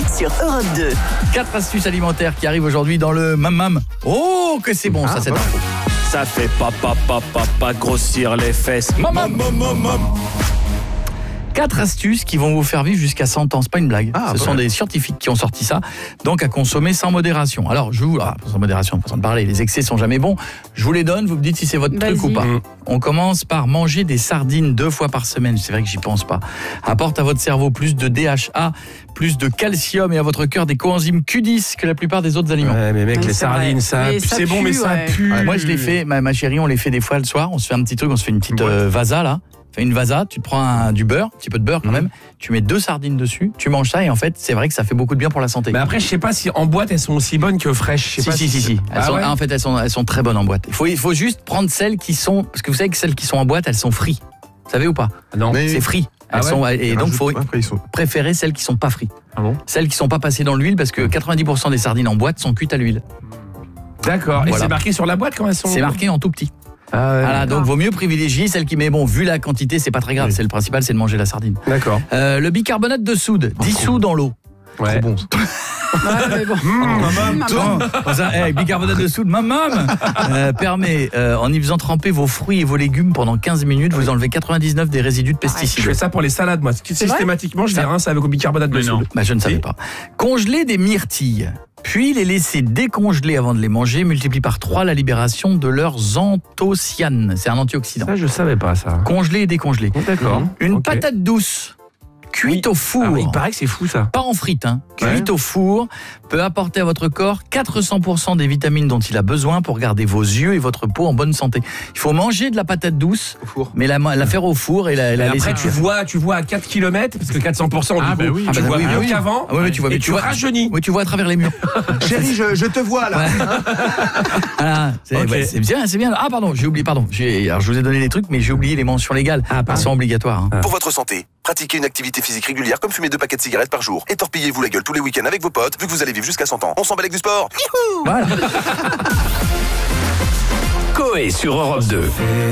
sur Europe 2. 4 astuces alimentaires qui arrivent aujourd'hui dans le Mam. Oh, que c'est bon, ça, c'est info. Ça fait pas grossir les fesses. Mam. 4 astuces qui vont vous faire vivre jusqu'à 100 ans, c'est pas une blague. Ce sont des scientifiques qui ont sorti ça, donc à consommer sans modération. Alors, sans modération, façon de parler, les excès sont jamais bons. Je vous les donne, vous me dites si c'est votre truc ou pas. On commence par manger des sardines 2 fois par semaine, c'est vrai que j'y pense pas. Apporte à votre cerveau plus de DHA, plus de calcium et à votre cœur des coenzymes Q10 que la plupart des autres aliments. Ouais, mais mec, les sardines, c'est bon, mais ça pue. Moi, je les fais, ma chérie, on les fait des fois le soir, on se fait un petit truc, on se fait une petite vasa là. Fais une vasa, tu te prends du beurre, un petit peu de beurre quand même, tu mets 2 sardines dessus, tu manges ça et en fait, c'est vrai que ça fait beaucoup de bien pour la santé. Mais après, je sais pas si en boîte elles sont aussi bonnes que fraîches. Si. En fait, elles sont très bonnes en boîte. Il faut juste prendre celles qui sont, parce que vous savez que celles qui sont en boîte, elles sont frites. Vous savez ou pas? Non. C'est frit. Et donc, il faut préférer celles qui sont pas frites. Ah bon? Celles qui sont pas passées dans l'huile, parce que 90% des sardines en boîte sont cuites à l'huile. D'accord. Et c'est marqué sur la boîte quand elles sont? C'est marqué en tout petit. Voilà, donc vaut mieux privilégier celle qui met vu la quantité, c'est pas très grave, c'est le principal, c'est de manger la sardine. D'accord. Le bicarbonate de soude, dissous dans l'eau. Ouais. Trop bon. Bicarbonate de soude, permet, en y faisant tremper vos fruits et vos légumes pendant 15 minutes, vous enlevez 99 des résidus de pesticides. Je fais ça pour les salades, moi. Systématiquement, je les rince avec au bicarbonate de soude. Je ne savais pas. Congeler des myrtilles, puis les laisser décongeler avant de les manger, multiplie par 3 la libération de leurs anthocyanes. C'est un antioxydant. Ça, je savais pas ça. Congeler et décongeler. D'accord. Une patate douce, cuite au four. Il paraît que c'est fou ça. Pas en frites, cuite au four, peut apporter à votre corps 400% des vitamines dont il a besoin pour garder vos yeux et votre peau en bonne santé. Il faut manger de la patate douce, mais la faire au four et la laisser. Après, tu vois à 4 km, parce que 400%, tu vois mieux qu'avant, et tu rajeunis. Oui, tu vois à travers les murs. Chérie, je te vois là. Voilà, c'est bien. Ah pardon, j'ai oublié, alors je vous ai donné les trucs, mais j'ai oublié les mentions légales. Elles sont obligatoires. Pour votre santé, pratiquez une activité physique régulière comme fumer 2 paquets de cigarettes par jour. Et torpillez-vous la gueule tous les week-ends avec vos potes, vu que vous allez vivre jusqu'à 100 ans. On s'en bat avec du sport. Voilà. Coé sur Europe 2.